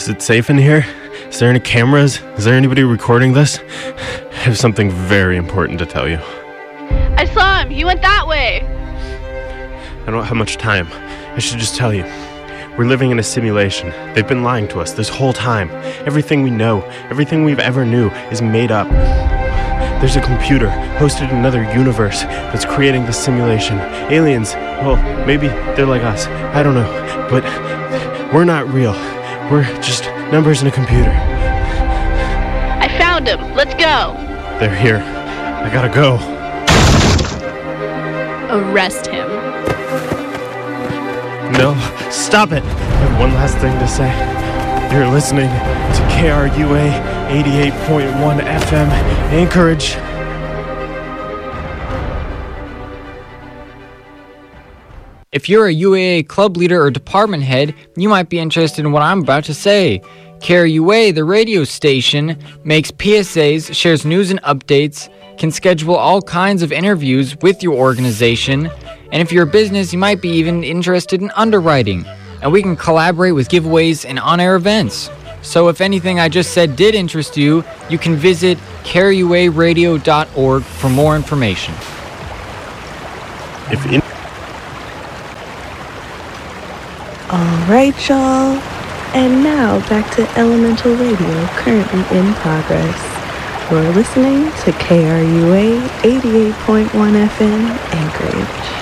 Is it safe in here? Is there any cameras? Is there anybody recording this? I have something very important to tell you. I saw him. He went that way. I don't have much time. I should just tell you. We're living in a simulation. They've been lying to us this whole time. Everything we know, everything we've ever knew is made up. There's a computer hosted in another universe that's creating this simulation. Aliens, well, maybe they're like us. I don't know. But we're not real. We're just numbers in a computer. I found him. Let's go. They're here. I gotta go. Arrest him. No, stop it. I have one last thing to say. You're listening to KRUA 88.1 FM, Anchorage. If you're a UAA club leader or department head, you might be interested in what I'm about to say. KRUA, the radio station, makes PSAs, shares news and updates, can schedule all kinds of interviews with your organization, and if you're a business, you might be even interested in underwriting. And we can collaborate with giveaways and on-air events. So if anything I just said did interest you, you can visit KRUAradio.org for more information. All right, y'all. And now back to Elemental Radio, currently in progress. You're listening to KRUA 88.1 FM, Anchorage.